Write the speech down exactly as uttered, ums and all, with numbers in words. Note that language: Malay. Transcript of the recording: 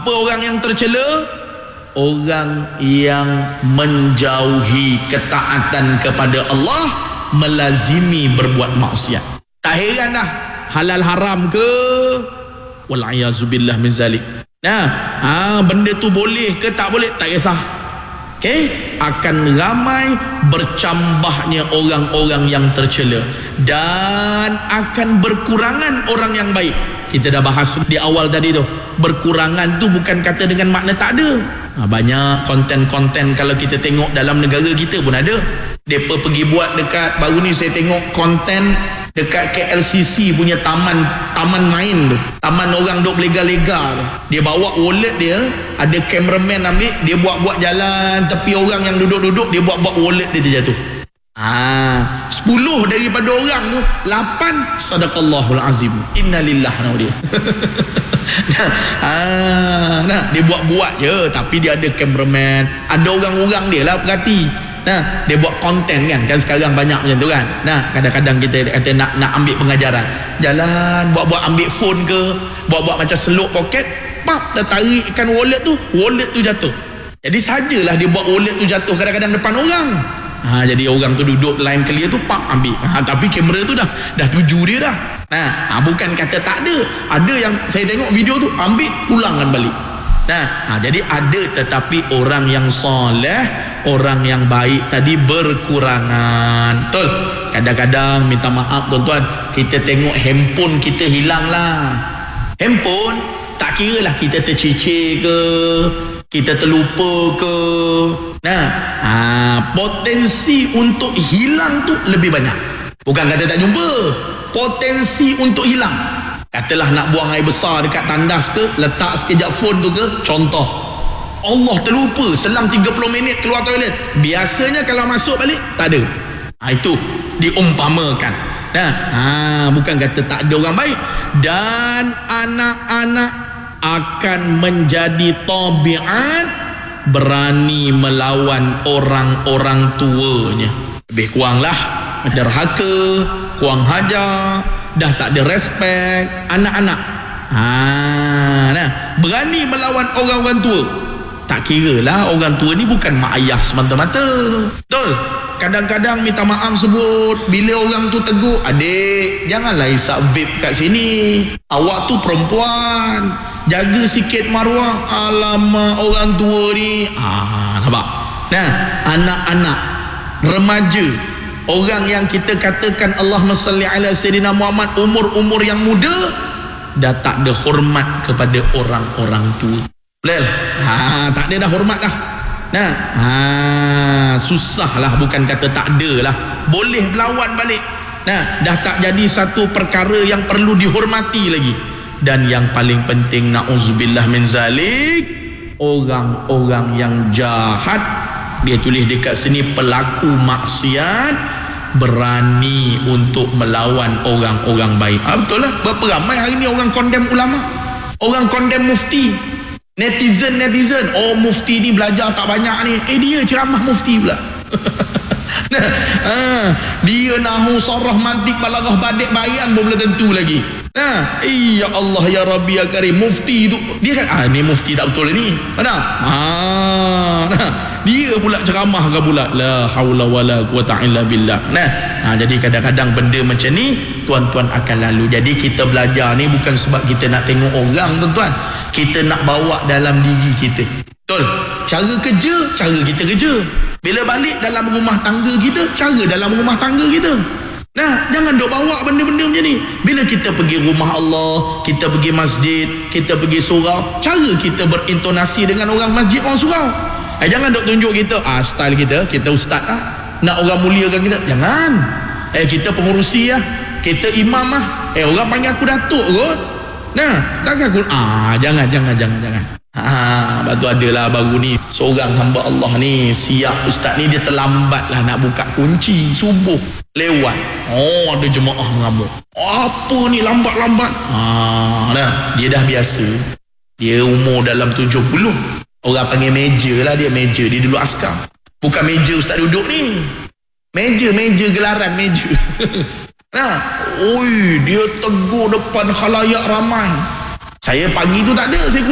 Apa orang yang tercela? Orang yang menjauhi ketaatan kepada Allah, melazimi berbuat maksiat. Tak heran dah halal haram ke, wal'ayazubillah min zalik. Nah, ha, benda tu boleh ke tak boleh, tak kisah. Okay? Akan ramai bercambahnya orang-orang yang tercela, dan akan berkurangan orang yang baik. Kita dah bahas di awal tadi tu, berkurangan tu bukan kata dengan makna tak ada. Ha, banyak konten-konten kalau kita tengok dalam negara kita pun ada. Mereka pergi buat dekat, baru ni saya tengok konten dekat K L C C punya taman taman main tu, taman orang duk lega-lega tu. Dia bawa wallet dia, ada cameraman ambil, dia buat-buat jalan tepi orang yang duduk-duduk, dia buat-buat wallet dia terjatuh. Ah, sepuluh daripada orang tu, lapan sadaqallahul azim, innalillah nama dia. Nah, ah, nah, dia buat-buat je, tapi dia ada cameraman, ada orang-orang dia lah perhati. Nah, dia buat konten kan, kan sekarang banyak macam tu kan. Nah, kadang-kadang kita kata nak nak ambil pengajaran, jalan buat-buat ambil phone ke, buat-buat macam seluk poket, pak tertarikkan wallet tu, wallet tu jatuh. Jadi sajalah dia buat wallet tu jatuh kadang-kadang depan orang. Ha, jadi orang tu duduk line clear tu, pak ambil. Ha, tapi kamera tu dah dah tuju dia dah. Nah, ha, bukan kata tak ada. Ada yang saya tengok video tu ambil pulangkan balik. Nah, ha, jadi ada, tetapi orang yang soleh, orang yang baik tadi berkurangan. Betul? Kadang-kadang minta maaf tuan-tuan, kita tengok handphone kita hilang lah. Handphone tak kira lah kita tercicir ke, kita terlupa ke. Nah, ha, potensi untuk hilang tu lebih banyak. Bukan kata tak jumpa, potensi untuk hilang. Katalah nak buang air besar dekat tandas ke, letak sekejap phone tu ke, contoh, Allah terlupa, selang tiga puluh minit keluar toilet. Biasanya kalau masuk balik tak ada. Ha, itu diumpamakan. Nah, ha, bukan kata tak ada orang baik. Dan anak-anak akan menjadi tabiat berani melawan orang-orang tuanya. Lebih kuranglah derhaka, kurang hajar, dah tak ada respect anak-anak. Ha, nah, berani melawan orang-orang tua. Tak kira lah orang tua ni bukan mak ayah semata-mata. Betul? Kadang-kadang minta maaf sebut, bila orang tu tegur, adik janganlah isap vape kat sini, awak tu perempuan, jaga sikit maruah. Alamak, orang tua ni. Ah, nampak? Nah, anak-anak, remaja, orang yang kita katakan Allahumma salli ala Sayyidina Muhammad, umur-umur yang muda, dah tak ada hormat kepada orang-orang tua. Betul? Ha, tak ada dah hormat dah. Nah, ha, susah lah, bukan kata tak ada lah, boleh berlawan balik. Nah, dah tak jadi satu perkara yang perlu dihormati lagi. Dan yang paling penting, na'udzubillah min zalik, orang-orang yang jahat, dia tulis dekat sini, pelaku maksiat berani untuk melawan orang-orang baik. Ah, betul lah, berapa ramai hari ni orang condemn ulama, orang condemn mufti. Netizen netizen, oh mufti ni belajar tak banyak ni, eh dia ceramah mufti pula. Nah, ha, dia nahu sarah mantik balaghah badik bayan pun belum tentu lagi. Nah, ya Allah ya Rabbi ya Karim, mufti tu dia kan, ah ni mufti tak betul ni. Mana? Ah, nah, dia pula ceramah ke pula, la haula wala quwata illa billah. Nah, ha, jadi kadang-kadang benda macam ni tuan-tuan akan lalu. Jadi kita belajar ni bukan sebab kita nak tengok orang tuan-tuan, kita nak bawa dalam diri kita. Betul? Cara kerja, cara kita kerja. Bila balik dalam rumah tangga kita, cara dalam rumah tangga kita. Nah, jangan duk bawa benda-benda macam ni. Bila kita pergi rumah Allah, kita pergi masjid, kita pergi surau, cara kita berintonasi dengan orang masjid, orang surau. Eh, jangan duk tunjuk kita, ah style kita, kita ustaz ah, nak orang muliakan kita. Jangan. Eh, kita pengurusi ah, kita imam ah. Eh, orang panggil aku datuk kot. Nah, takkan aku, ah jangan jangan jangan jangan. Ha, lepas tu adalah baru ni seorang hamba Allah ni, siap ustaz ni, dia terlambat lah nak buka kunci subuh, lewat. Oh, ada jemaah mengamuk. Apa ni lambat-lambat? Ha, nah, dia dah biasa. Dia umur dalam tujuh puluh. Orang panggil meja lah dia, meja. Dia dulu askar. Bukan meja ustaz duduk ni. Meja, meja gelaran, meja. Nah, oi, dia tegur depan khalayak ramai. Saya pagi tu tak ada, saya